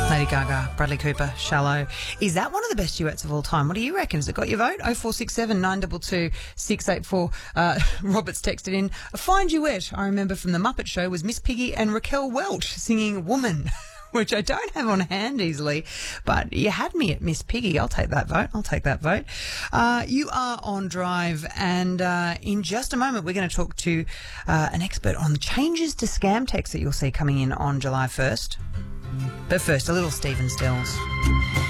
Lady Gaga, Bradley Cooper, Shallow. Is that one of the best duets of all time? What do you reckon? Has it got your vote? 0467 922 684. Robert's texted in, a fine duet I remember from The Muppet Show was Miss Piggy and Raquel Welch singing Woman, which I don't have on hand easily, but you had me at Miss Piggy. I'll take that vote. You are on Drive, and in just a moment we're going to talk to an expert on the changes to scam texts that you'll see coming in on July 1st. But first, a little Stephen Stills.